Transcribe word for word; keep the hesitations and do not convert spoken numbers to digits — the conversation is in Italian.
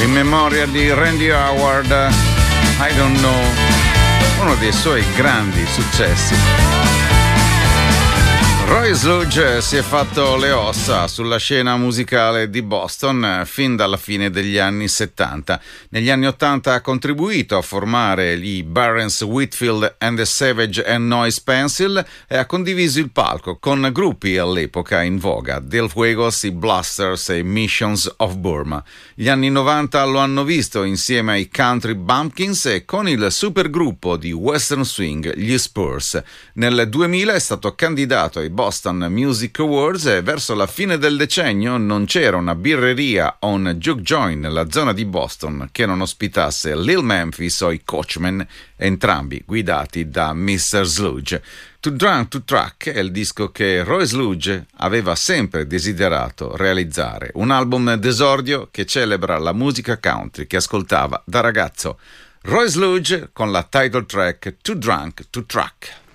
in memoria di Randy Howard, I Don't Know, uno dei suoi grandi successi. Roy Sludge si è fatto le ossa sulla scena musicale di Boston fin dalla fine degli anni settanta. Negli anni ottanta ha contribuito a formare i Barnes Whitfield and the Savage and Noise Pencil e ha condiviso il palco con gruppi all'epoca in voga, Del Fuegos, i Blasters e Missions of Burma. Gli anni novanta lo hanno visto insieme ai Country Bumpkins e con il supergruppo di Western Swing, gli Spurs. Nel duemila è stato candidato ai Boston Music Awards e verso la fine del decennio non c'era una birreria o un juke joint nella zona di Boston che non ospitasse Lil Memphis o i Coachmen, entrambi guidati da mister Sludge. Too Drunk to Truck è il disco che Roy Sludge aveva sempre desiderato realizzare, un album d'esordio che celebra la musica country che ascoltava da ragazzo. Roy Sludge con la title track Too Drunk to Truck.